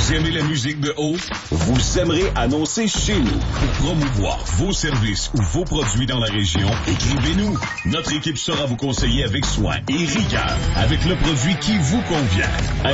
Vous aimez la musique de haut? Vous aimerez annoncer chez nous. Pour promouvoir vos services ou vos produits dans la région, écrivez-nous. Notre équipe saura vous conseiller avec soin et rigueur, avec le produit qui vous convient.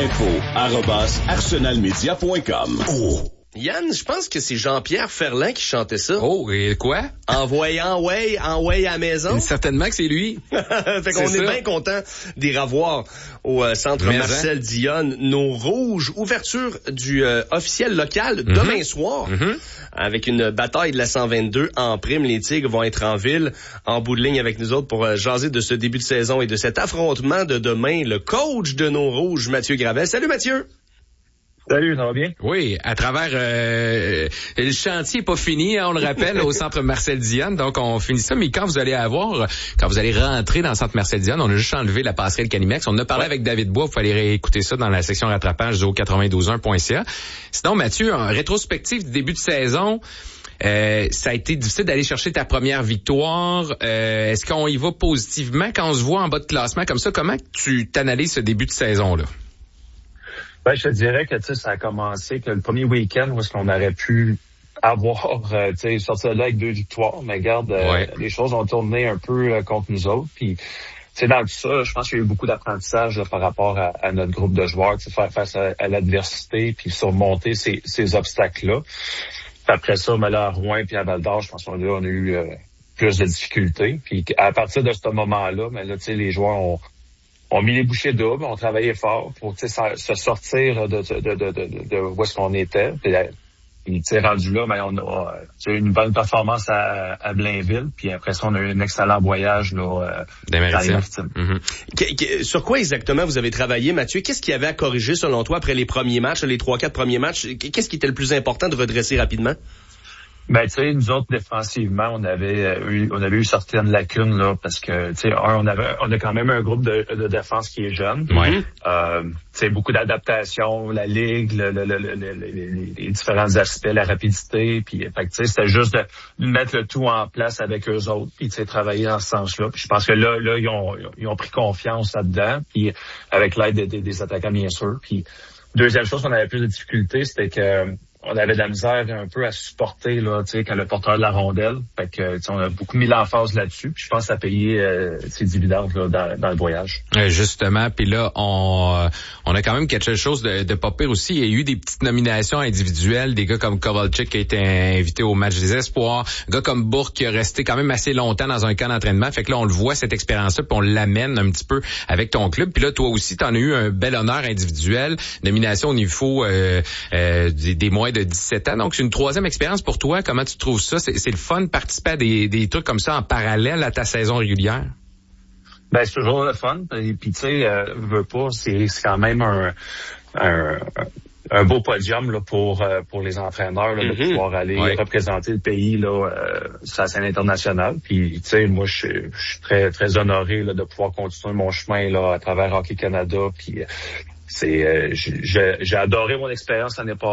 info@arsenalmedia.com. Oh. Yann, je pense que c'est Jean-Pierre Ferland qui chantait ça. Oh, et quoi? Envoyez à la maison. Certainement que c'est lui. Fait qu'on est bien content d'y revoir au centre Marcel Dionne. Nos Rouges, ouverture du officiel local demain soir. Avec une bataille de la 122 en prime. Les Tigres vont être en ville, en bout de ligne avec nous autres pour jaser de ce début de saison et de cet affrontement de demain. Le coach de nos Rouges, Mathieu Gravel. Salut Mathieu! Salut, ça va bien? Oui, à travers le chantier n'est pas fini, hein, on le rappelle, au centre Marcel Dionne, donc on finit ça, mais quand vous allez rentrer dans le centre Marcel Dionne, on a juste enlevé la passerelle Canimex. On en a parlé avec David Bois, vous pouvez aller réécouter ça dans la section rattrapage au 92.1.ca. Sinon, Mathieu, en rétrospective du début de saison, ça a été difficile d'aller chercher ta première victoire. Est-ce qu'on y va positivement quand on se voit en bas de classement comme ça? Comment tu t'analyses ce début de saison-là? Ben, je te dirais que, ça a commencé que le premier week-end où est-ce qu'on aurait pu avoir, sortir de là avec 2 victoires. Mais regarde, les choses ont tourné un peu contre nous autres. Puis, dans tout ça, je pense qu'il y a eu beaucoup d'apprentissage par rapport à notre groupe de joueurs, faire face à l'adversité puis surmonter ces obstacles-là. Puis après ça, mais là, à Rouen puis à Val-d'Or, je pense qu'on a eu plus de difficultés. Puis à partir de ce moment-là, mais là, les joueurs ont mis les bouchées doubles, ont travaillé fort pour se sortir de où est-ce qu'on était. Puis rendu là, mais on a eu une bonne performance à Blainville. Puis après ça, on a eu un excellent voyage là, dans les Maritimes. Sur quoi exactement vous avez travaillé, Mathieu? Qu'est-ce qu'il y avait à corriger selon toi après les premiers matchs, les 3-4 premiers matchs? Qu'est-ce qui était le plus important de redresser rapidement? Ben, nous autres, défensivement, on avait eu certaines lacunes, là, parce que, on a quand même un groupe de défense qui est jeune. Beaucoup d'adaptation, la ligue, les différents aspects, la rapidité, puis, c'était juste de mettre le tout en place avec eux autres, puis, travailler dans ce sens-là. Puis je pense que là, ils ont pris confiance là-dedans, puis avec l'aide des attaquants, bien sûr. Puis, deuxième chose qu'on avait plus de difficultés, c'était que, on avait de la misère un peu à supporter là, quand le porteur de la rondelle. Fait que on a beaucoup mis l'emphase là-dessus. Puis je pense que ça a payé ses dividendes là, dans le voyage. Justement, puis là, on a quand même quelque chose de pas pire aussi. Il y a eu des petites nominations individuelles, des gars comme Kovalchik qui a été invité au match des espoirs, un gars comme Bourque qui a resté quand même assez longtemps dans un camp d'entraînement. Fait que là, on le voit, cette expérience-là, puis on l'amène un petit peu avec ton club. Puis là, toi aussi, t'en as eu un bel honneur individuel, nomination au niveau des moins de 17 ans. Donc, c'est une troisième expérience pour toi. Comment tu trouves ça? C'est le fun de participer à des trucs comme ça en parallèle à ta saison régulière? Ben, c'est toujours le fun. Et puis, veux pas, c'est quand même un beau podium là, pour les entraîneurs là, de pouvoir aller représenter le pays là, sur la scène internationale. Puis, moi, je suis très, très honoré là, de pouvoir continuer mon chemin là, à travers Hockey Canada. Puis, j'ai adoré mon expérience l'année passée.